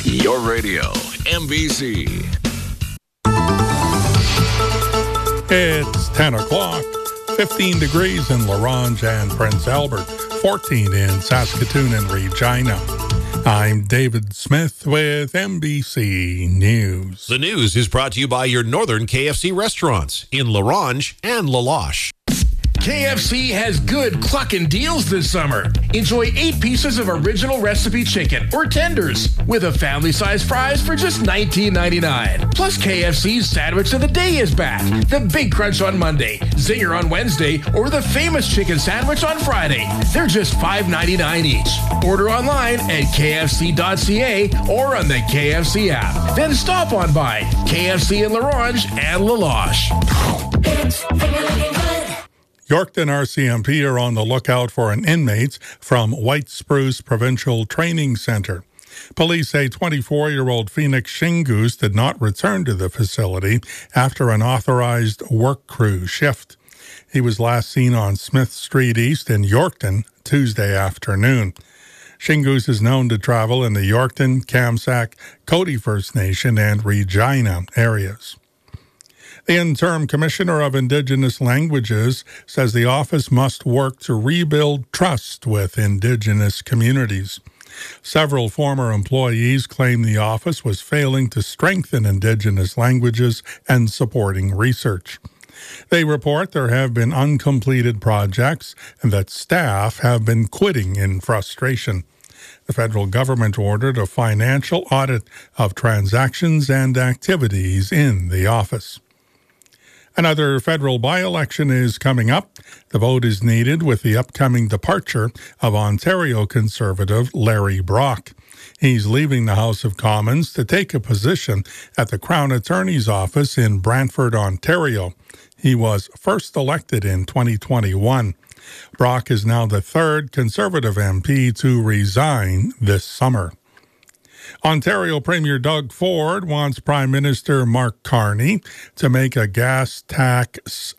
Your radio, MBC. It's 10 o'clock, 15 degrees in La Ronge and Prince Albert, 14 in Saskatoon and Regina. I'm David Smith with MBC News. The news is brought to you by your northern KFC restaurants in La Ronge and La Loche. KFC has good cluckin' deals this summer. Enjoy 8 pieces of original recipe chicken or tenders with a family-size fries for just $19.99. Plus, KFC's Sandwich of the Day is back. The Big Crunch on Monday, Zinger on Wednesday, or the famous chicken sandwich on Friday. They're just $5.99 each. Order online at kfc.ca or on the KFC app. Then stop on by KFC in La Ronge and La Loche. Yorkton RCMP are on the lookout for an inmate from White Spruce Provincial Training Centre. Police say 24-year-old Phoenix Shingoose did not return to the facility after an authorized work crew shift. He was last seen on Smith Street East in Yorkton Tuesday afternoon. Shingoose is known to travel in the Yorkton, Kamsack, Cody First Nation, and Regina areas. The interim commissioner of Indigenous Languages says the office must work to rebuild trust with Indigenous communities. Several former employees claim the office was failing to strengthen Indigenous languages and supporting research. They report there have been uncompleted projects and that staff have been quitting in frustration. The federal government ordered a financial audit of transactions and activities in the office. Another federal by-election is coming up. The vote is needed with the upcoming departure of Ontario Conservative Larry Brock. He's leaving the House of Commons to take a position at the Crown Attorney's Office in Brantford, Ontario. He was first elected in 2021. Brock is now the third Conservative MP to resign this summer. Ontario Premier Doug Ford wants Prime Minister Mark Carney to make a gas tax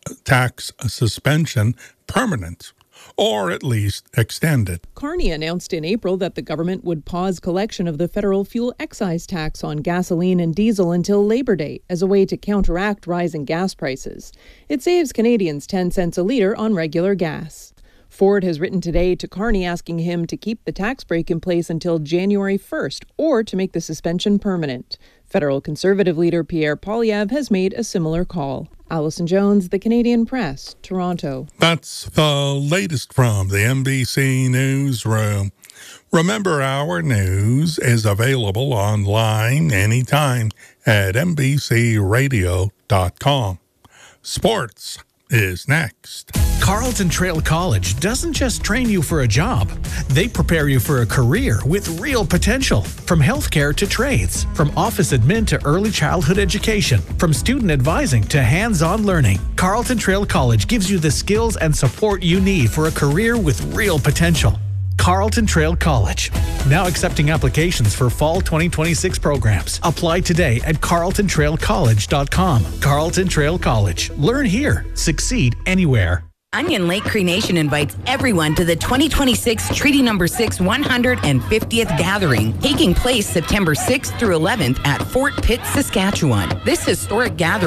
suspension permanent, or at least extend it. Carney announced in April that the government would pause collection of the federal fuel excise tax on gasoline and diesel until Labor Day as a way to counteract rising gas prices. It saves Canadians 10 cents a litre on regular gas. Ford has written today to Carney asking him to keep the tax break in place until January 1st or to make the suspension permanent. Federal Conservative leader Pierre Poilievre has made a similar call. Alison Jones, The Canadian Press, Toronto. That's the latest from the MBC Newsroom. Remember, our news is available online anytime at mbcradio.com. Sports is next. Carleton Trail College doesn't just train you for a job. They prepare you for a career with real potential. From healthcare to trades, from office admin to early childhood education, from student advising to hands-on learning, Carleton Trail College gives you the skills and support you need for a career with real potential. Carleton Trail College. Now accepting applications for fall 2026 programs. Apply today at carletontrailcollege.com. Carleton Trail College. Learn here. Succeed anywhere. Onion Lake Cree Nation invites everyone to the 2026 Treaty Number 6 150th Gathering, taking place September 6th through 11th at Fort Pitt, Saskatchewan. This historic gathering